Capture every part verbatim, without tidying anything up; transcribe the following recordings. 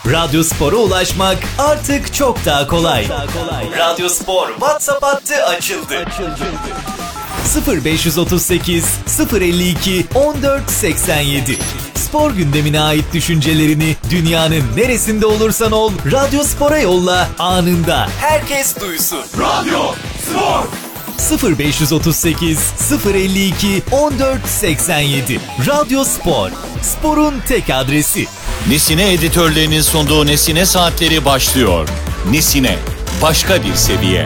Radyo Spor'a ulaşmak artık çok daha kolay. Radyo Spor WhatsApp hattı açıldı. sıfır beş otuz sekiz sıfır elli iki on dört seksen yedi. Spor gündemine ait düşüncelerini dünyanın neresinde olursan ol, Radyo Spor'a yolla, anında herkes duysun. Radyo Spor. sıfır beş otuz sekiz sıfır elli iki on dört seksen yedi. Radyo Spor. Sporun tek adresi. Nesine editörlerinin sunduğu Nesine Saatleri başlıyor. Nesine, başka bir seviye.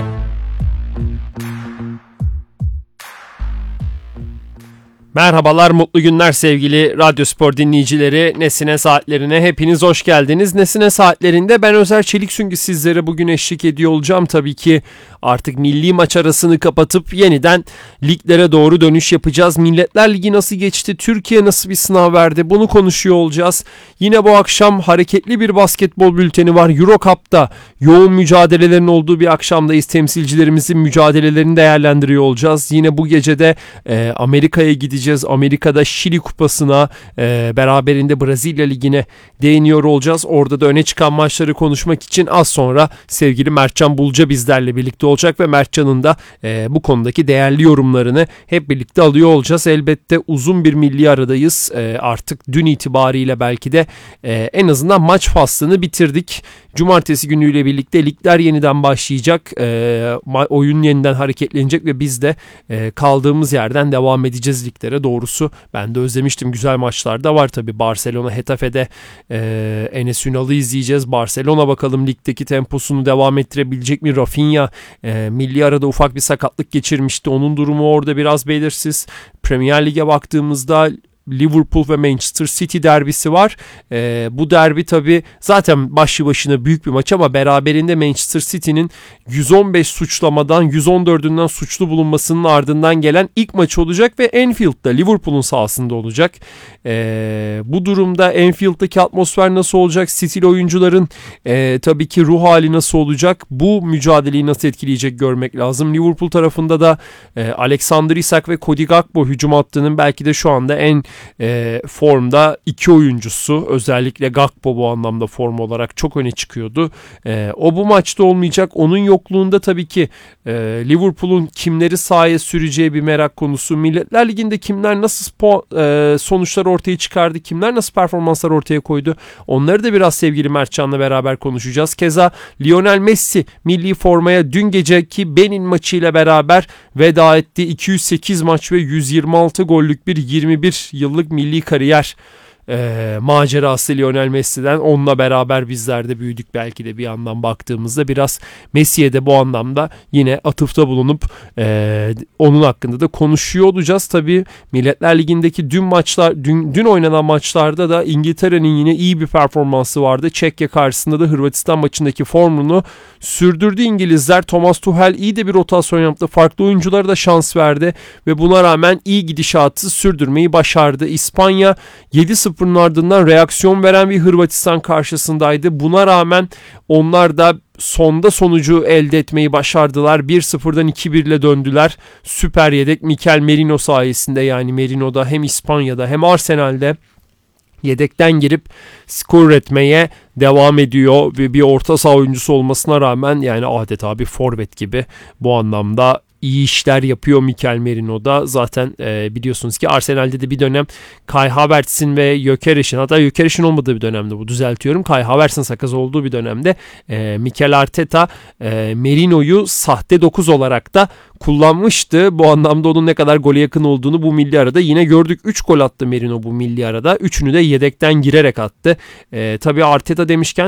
Merhabalar, mutlu günler sevgili Radyo Spor dinleyicileri. Nesine Saatlerine hepiniz hoş geldiniz. Nesine Saatlerinde ben Özer Çeliksüngü sizlere bugün eşlik ediyor olacağım. Tabii ki artık milli maç arasını kapatıp yeniden liglere doğru dönüş yapacağız. Milletler Ligi nasıl geçti? Türkiye nasıl bir sınav verdi? Bunu konuşuyor olacağız. Yine bu akşam hareketli bir basketbol bülteni var. Euro Cup'ta yoğun mücadelelerin olduğu bir akşamdayız. Temsilcilerimizin mücadelelerini değerlendiriyor olacağız. Yine bu gecede e, Amerika'ya gideceğiz. Amerika'da Şili Kupası'na, e, beraberinde Brezilya Ligi'ne değiniyor olacağız. Orada da öne çıkan maçları konuşmak için az sonra sevgili Mertcan Bulca bizlerle birlikte olacak ve Mertcan'ın da e, bu konudaki değerli yorumlarını hep birlikte alıyor olacağız. Elbette uzun bir milli aradayız. E, artık dün itibariyle belki de e, en azından maç faslını bitirdik. Cumartesi günüyle birlikte ligler yeniden başlayacak. E, oyun yeniden hareketlenecek ve biz de e, kaldığımız yerden devam edeceğiz liglere. Doğrusu ben de özlemiştim. Güzel maçlar da var tabii. Barcelona Hetafe'de e, Enes Ünal'ı izleyeceğiz. Barcelona bakalım ligdeki temposunu devam ettirebilecek mi? Rafinha e, milli arada ufak bir sakatlık geçirmişti. Onun durumu orada biraz belirsiz. Premier Lig'e baktığımızda Liverpool ve Manchester City derbisi var. Ee, bu derbi tabii zaten başlı başına büyük bir maç ama beraberinde Manchester City'nin yüz on beş suçlamadan yüz on dördünden suçlu bulunmasının ardından gelen ilk maç olacak ve Anfield'da Liverpool'un sahasında olacak. Ee, bu durumda Anfield'daki atmosfer nasıl olacak? City'li oyuncuların e, tabii ki ruh hali nasıl olacak? Bu mücadeleyi nasıl etkileyecek görmek lazım. Liverpool tarafında da e, Alexander Isak ve Cody Gakpo hücum hattının belki de şu anda en E, formda iki oyuncusu, özellikle Gakpo bu anlamda form olarak çok öne çıkıyordu. E, o bu maçta olmayacak. Onun yokluğunda tabii ki e, Liverpool'un kimleri sahaya süreceği bir merak konusu. Milletler Ligi'nde kimler nasıl spo, e, sonuçlar ortaya çıkardı, kimler nasıl performanslar ortaya koydu, onları da biraz sevgili Mertcan'la beraber konuşacağız. Keza Lionel Messi milli formaya dün geceki Benin maçıyla beraber veda etti. iki yüz sekiz maç ve yüz yirmi altı gollük bir yirmi bir yıllık milli kariyer e, macerası Lionel Messi'den. Onunla beraber bizler de büyüdük belki de bir yandan baktığımızda. Biraz Messi'ye de bu anlamda yine atıfta bulunup e, onun hakkında da konuşuyor olacağız. Tabii Milletler Ligi'ndeki dün maçlar dün, dün oynanan maçlarda da İngiltere'nin yine iyi bir performansı vardı. Çekya karşısında da Hırvatistan maçındaki formunu sürdürdü İngilizler. Thomas Tuchel iyi de bir rotasyon yaptı. Farklı oyunculara da şans verdi ve buna rağmen iyi gidişatı sürdürmeyi başardı. İspanya yedi sıfırın ardından reaksiyon veren bir Hırvatistan karşısındaydı. Buna rağmen onlar da sonda sonucu elde etmeyi başardılar. bir sıfırdan iki bir ile döndüler. Süper yedek Mikel Merino sayesinde, yani Merino da hem İspanya'da hem Arsenal'de yedekten girip skor üretmeye devam ediyor ve bir orta saha oyuncusu olmasına rağmen yani adeta bir forvet gibi bu anlamda iyi işler yapıyor Mikel Merino da. Zaten e, biliyorsunuz ki Arsenal'de de bir dönem Kai Havertz'in ve Gyökeres'in, hatta Gyökeres'in olmadığı bir dönemde, bu düzeltiyorum, Kai Havertz'in sakız olduğu bir dönemde e, Mikel Arteta e, Merino'yu sahte dokuz olarak da kullanmıştı. Bu anlamda onun ne kadar gole yakın olduğunu bu milli arada yine gördük. üç gol attı Merino bu milli arada. üçünü de yedekten girerek attı. E, tabii Arteta demişken